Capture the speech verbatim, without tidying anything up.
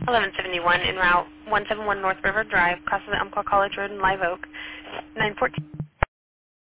eleven seventy-one en route one seventy-one North River Drive, across the Umpqua College Road in Live Oak, nine fourteen.